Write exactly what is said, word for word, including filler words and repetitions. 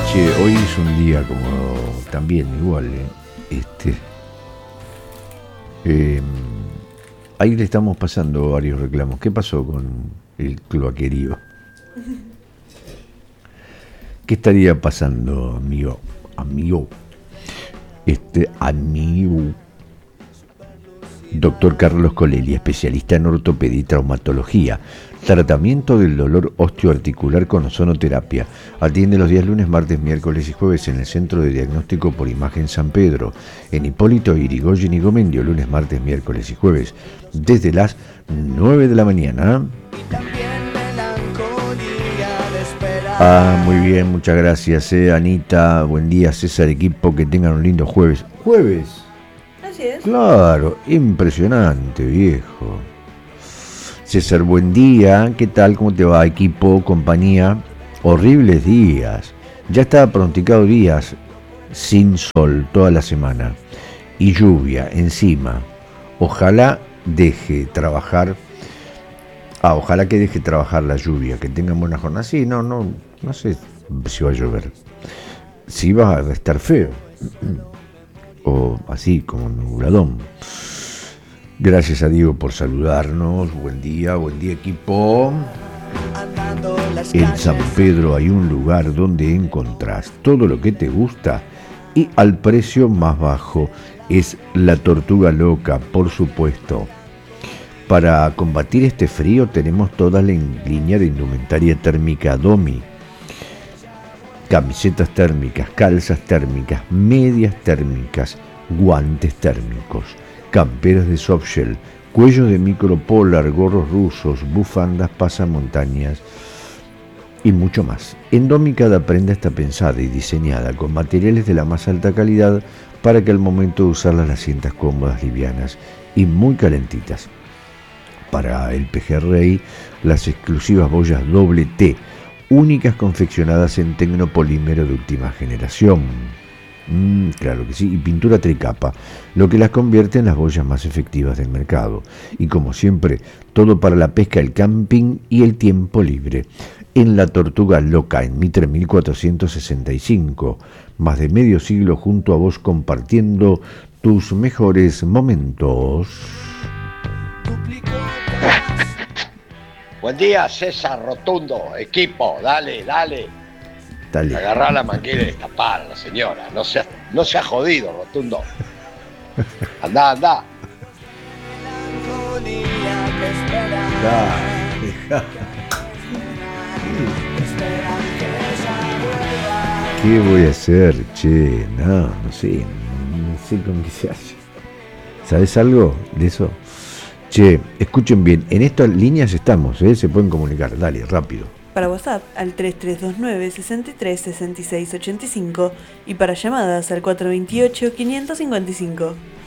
Che, hoy es un día como también igual, ¿eh? Este, eh, ahí le estamos pasando varios reclamos. ¿Qué pasó con el cloaquerío? ¿Qué estaría pasando, amigo? Amigo. Este, amigo. Doctor Carlos Colelli, especialista en ortopedia y traumatología. Tratamiento del dolor osteoarticular con ozonoterapia. Atiende los días lunes, martes, miércoles y jueves en el Centro de Diagnóstico por Imagen San Pedro, en Hipólito Yrigoyen y Gomendio, lunes, martes, miércoles y jueves, desde las nueve de la mañana. Ah, muy bien, muchas gracias, eh, Anita. Buen día, César, equipo, que tengan un lindo jueves. ¿Jueves? Así es. Claro, impresionante, viejo. César, buen día. ¿Qué tal? ¿Cómo te va, equipo, compañía? Horribles días. Ya estaba pronosticado días sin sol toda la semana. Y lluvia encima. Ojalá deje trabajar. Ah, ojalá que deje trabajar la lluvia, que tengan buena jornada. Sí, no, no, no sé si va a llover. Si va a estar feo. O así, como nubladón. Gracias a Diego por saludarnos. Buen día, buen día, equipo. En San Pedro hay un lugar donde encontrás todo lo que te gusta y al precio más bajo. Es la Tortuga Loca, por supuesto. Para combatir este frío tenemos toda la línea de indumentaria térmica Domi. Camisetas térmicas, calzas térmicas, medias térmicas, guantes térmicos, camperas de softshell, cuello de micropolar, gorros rusos, bufandas, pasamontañas y mucho más. En Domi cada prenda está pensada y diseñada con materiales de la más alta calidad para que al momento de usarlas las sientas cómodas, livianas y muy calentitas. Para el pejerrey, las exclusivas boyas doble T, únicas confeccionadas en tecnopolímero de última generación. Mm, claro que sí, y pintura tricapa, lo que las convierte en las boyas más efectivas del mercado. Y como siempre, todo para la pesca, el camping y el tiempo libre. En la Tortuga Loca, en Mitre mil cuatrocientos sesenta y cinco, más de medio siglo junto a vos compartiendo tus mejores momentos. Buen día, César Rotundo, equipo, dale, dale. Dale. Agarrá la manguera y destapar a la señora. No se, no se ha jodido, Rotundo. Andá, andá. Da, ¿Qué voy a hacer, che? No, no sé, no sé con qué se hace. ¿Sabes algo de eso? Che, escuchen bien, en estas líneas estamos, ¿eh? Se pueden comunicar, dale, rápido. Para WhatsApp al tres tres dos nueve, seis tres, seis seis ocho cinco y para llamadas al cuatro dos ocho, cinco cinco cinco.